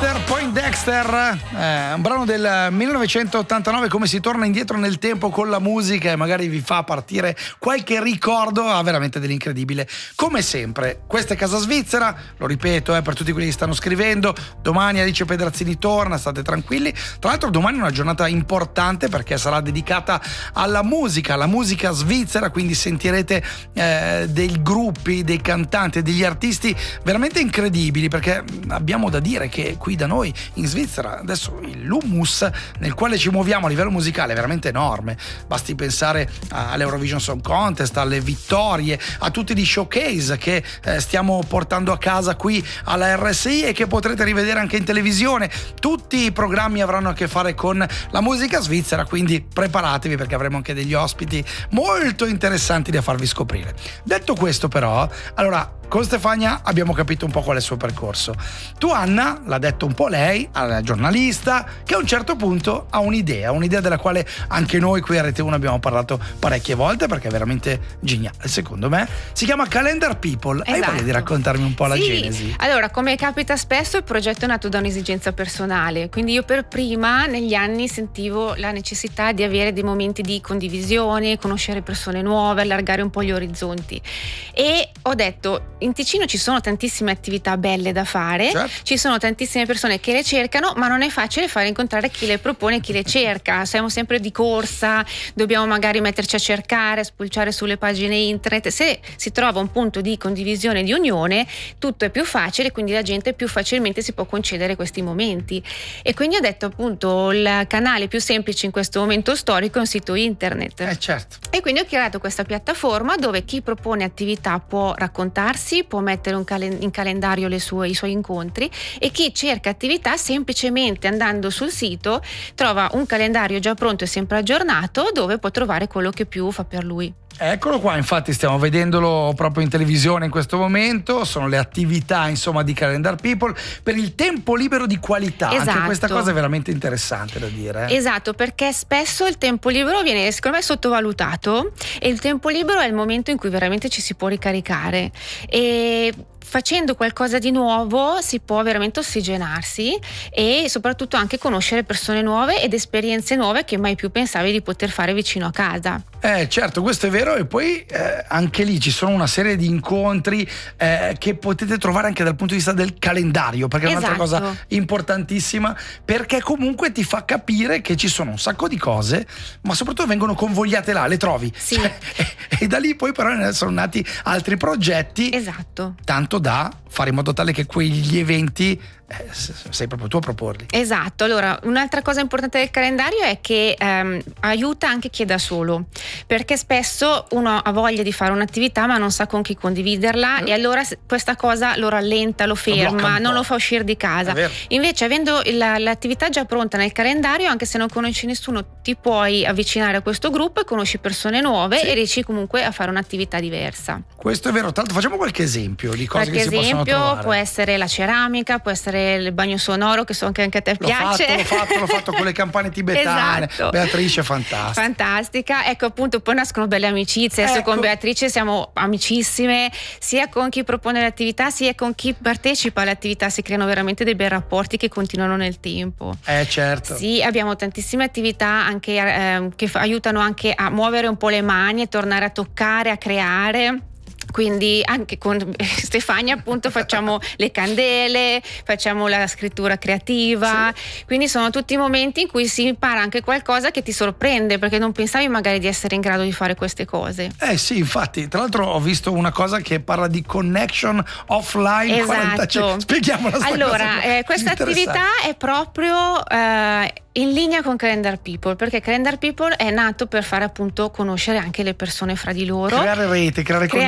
Dexter, Poindexter, un brano del 1989, come si torna indietro nel tempo con la musica e magari vi fa partire qualche ricordo veramente dell'incredibile. Come sempre, questa è Casa Svizzera, lo ripeto per tutti quelli che stanno scrivendo, domani Alice Pedrazzini torna, state tranquilli. Tra l'altro domani è una giornata importante perché sarà dedicata alla musica svizzera, quindi sentirete dei gruppi, dei cantanti, degli artisti veramente incredibili, perché abbiamo da dire che qui da noi in Svizzera adesso l'humus nel quale ci muoviamo a livello musicale è veramente enorme. Basti pensare all'Eurovision Song Contest, alle vittorie, a tutti gli showcase che stiamo portando a casa qui alla RSI e che potrete rivedere anche in televisione. Tutti i programmi avranno a che fare con la musica svizzera, quindi preparatevi perché avremo anche degli ospiti molto interessanti da farvi scoprire. Detto questo, però, allora, con Stefania abbiamo capito un po' qual è il suo percorso. Tu, Anna, l'ha detto un po' lei, alla giornalista, che a un certo punto ha un'idea della quale anche noi qui a Rete 1 abbiamo parlato parecchie volte perché è veramente geniale, secondo me. Si chiama Calendar People. Esatto. Hai voglia di raccontarmi un po' la genesi? Allora, come capita spesso, il progetto è nato da un'esigenza personale, quindi io per prima negli anni sentivo la necessità di avere dei momenti di condivisione, conoscere persone nuove, allargare un po' gli orizzonti, e ho detto: in Ticino ci sono tantissime attività belle da fare, certo. Ci sono tantissime persone che le cercano, ma non è facile fare incontrare chi le propone e chi le cerca. Siamo sempre di corsa, dobbiamo magari metterci a cercare, spulciare sulle pagine internet. Se si trova un punto di condivisione, di unione, tutto è più facile, quindi la gente più facilmente si può concedere questi momenti. E quindi ho detto, appunto, il canale più semplice in questo momento storico è un sito internet. Certo. E quindi ho creato questa piattaforma dove chi propone attività può raccontarsi, può mettere in calendario i suoi incontri, e chi cerca attività semplicemente andando sul sito trova un calendario già pronto e sempre aggiornato dove può trovare quello che più fa per lui. Eccolo qua, infatti stiamo vedendolo proprio in televisione in questo momento. Sono le attività, insomma, di Calendar People per il tempo libero di qualità. Esatto. Anche questa cosa è veramente interessante da dire. Esatto, perché spesso il tempo libero viene, secondo me, sottovalutato, e il tempo libero è il momento in cui veramente ci si può ricaricare, e facendo qualcosa di nuovo si può veramente ossigenarsi e soprattutto anche conoscere persone nuove ed esperienze nuove che mai più pensavi di poter fare vicino a casa. Certo, questo è vero, e poi anche lì ci sono una serie di incontri che potete trovare anche dal punto di vista del calendario, perché è un'altra cosa importantissima, perché comunque ti fa capire che ci sono un sacco di cose, ma soprattutto vengono convogliate là, le trovi. Sì. E da lì poi però ne sono nati altri progetti. Esatto. Tanto da fare in modo tale che quegli eventi sei proprio tu a proporli. Esatto. Allora, un'altra cosa importante del calendario è che aiuta anche chi è da solo, perché spesso uno ha voglia di fare un'attività ma non sa con chi condividerla, e allora questa cosa lo rallenta, lo ferma, non lo fa uscire di casa. Invece, avendo l'attività già pronta nel calendario, anche se non conosci nessuno, ti puoi avvicinare a questo gruppo e conosci persone nuove, sì, e riesci comunque a fare un'attività diversa. Questo è vero. Tanto facciamo qualche esempio di cose che si possono trovare. Può essere la ceramica, può essere il bagno sonoro, che so che anche a te piace. L'ho fatto con le campane tibetane. Esatto. Beatrice è fantastica. Ecco, appunto, poi nascono belle amicizie. Adesso con Beatrice siamo amicissime, sia con chi propone l'attività sia con chi partecipa all'attività. Si creano veramente dei bei rapporti che continuano nel tempo. Certo. Sì, abbiamo tantissime attività anche che aiutano anche a muovere un po' le mani e tornare a toccare, a creare. Quindi anche con Stefania, appunto, facciamo le candele, facciamo la scrittura creativa, sì. Quindi sono tutti momenti in cui si impara anche qualcosa che ti sorprende, perché non pensavi magari di essere in grado di fare queste cose. Sì, infatti, tra l'altro ho visto una cosa che parla di connection offline. Esatto. Spieghiamola. Allora, questa attività è proprio in linea con Calendar People, perché Calendar People è nato per fare, appunto, conoscere anche le persone fra di loro, creare rete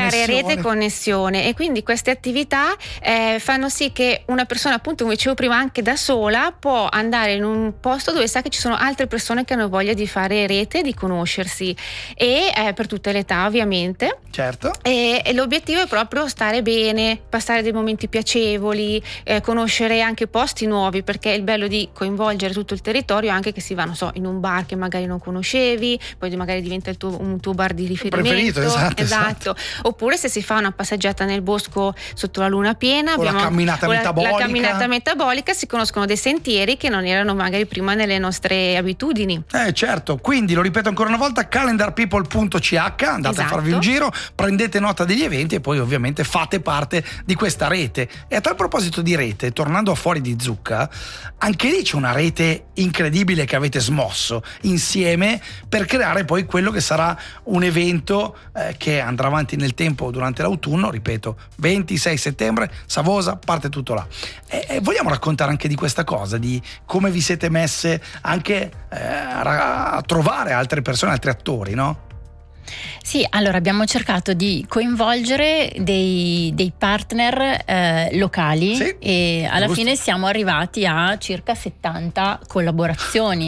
e connessione, e quindi queste attività fanno sì che una persona, appunto, come dicevo prima, anche da sola può andare in un posto dove sa che ci sono altre persone che hanno voglia di fare rete, di conoscersi, e per tutte le età, ovviamente. Certo. E l'obiettivo è proprio stare bene, passare dei momenti piacevoli, conoscere anche posti nuovi, perché il bello di coinvolgere tutto il territorio territorio anche che si va, non so, in un bar che magari non conoscevi, poi magari diventa un tuo bar di riferimento. Preferito, esatto. Oppure se si fa una passeggiata nel bosco sotto la luna piena, la camminata metabolica. La camminata metabolica, si conoscono dei sentieri che non erano magari prima nelle nostre abitudini. Certo, quindi lo ripeto ancora una volta, calendarpeople.ch, andate a farvi un giro, prendete nota degli eventi e poi ovviamente fate parte di questa rete. E a tal proposito di rete, tornando a Fuori di Zucca, anche lì c'è una rete incredibile che avete smosso insieme per creare poi quello che sarà un evento che andrà avanti nel tempo durante l'autunno, ripeto, 26 settembre, Savosa, parte tutto là. E vogliamo raccontare anche di questa cosa, di come vi siete messe anche a trovare altre persone, altri attori, no? Sì, allora abbiamo cercato di coinvolgere dei partner locali, sì, e alla fine siamo arrivati a circa 70 collaborazioni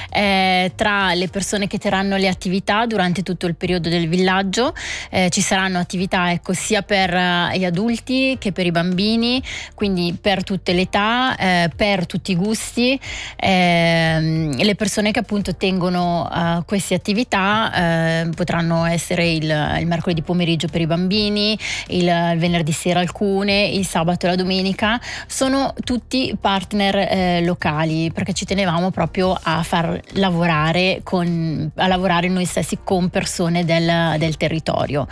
tra le persone che terranno le attività durante tutto il periodo del villaggio. Ci saranno attività sia per gli adulti che per i bambini, quindi per tutte le età, per tutti i gusti. Le persone che appunto tengono queste attività potranno essere il mercoledì pomeriggio per i bambini, il venerdì sera alcune, il sabato e la domenica. Sono tutti partner locali, perché ci tenevamo proprio a far lavorare noi stessi con persone del territorio.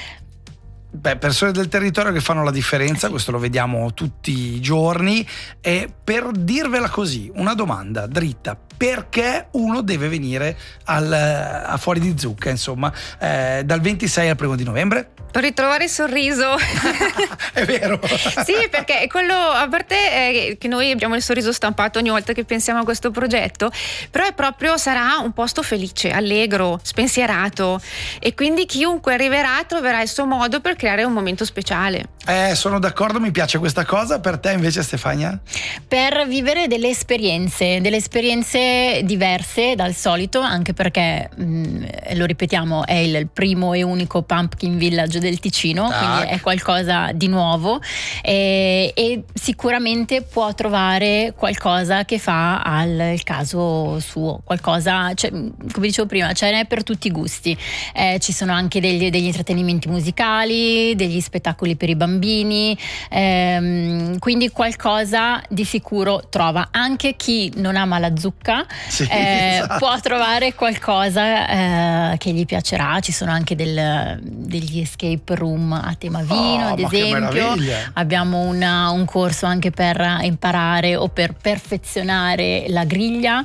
Persone del territorio che fanno la differenza, questo lo vediamo tutti i giorni. E per dirvela così, una domanda dritta: perché uno deve venire a Fuori di Zucca, insomma, dal 26 al 1 di novembre? Per ritrovare il sorriso. È vero. Sì, perché quello, a parte che noi abbiamo il sorriso stampato ogni volta che pensiamo a questo progetto, però sarà un posto felice, allegro, spensierato, e quindi chiunque arriverà troverà il suo modo per creare un momento speciale. Sono d'accordo, mi piace questa cosa. Per te invece, Stefania? Per vivere delle esperienze diverse dal solito, anche perché lo ripetiamo, è il primo e unico Pumpkin Village del Ticino, quindi è qualcosa di nuovo, e sicuramente può trovare qualcosa che fa al caso suo, qualcosa, come dicevo prima, ce n'è per tutti i gusti. Ci sono anche degli intrattenimenti musicali, degli spettacoli per i bambini, quindi qualcosa di sicuro trova. Anche chi non ama la zucca esatto, può trovare qualcosa che gli piacerà. Ci sono anche degli escape room a tema vino, ad esempio. Abbiamo un corso anche per imparare o per perfezionare la griglia,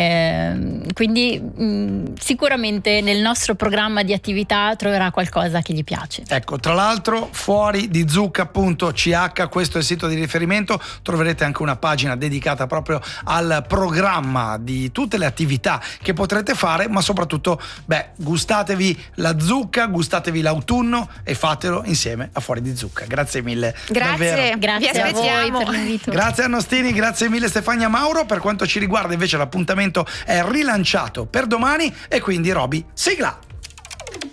quindi sicuramente nel nostro programma di attività troverà qualcosa che gli piace. Ecco, tra l'altro fuoridizucca.ch, questo è il sito di riferimento. Troverete anche una pagina dedicata proprio al programma di tutte le attività che potrete fare, ma soprattutto gustatevi la zucca, gustatevi l'autunno e fatelo insieme a Fuori di Zucca. Grazie mille. Grazie a voi per l'invito. Grazie a Nostini, grazie mille Stefania Mauro. Per quanto ci riguarda invece l'appuntamento è rilanciato per domani, e quindi Roby, sigla.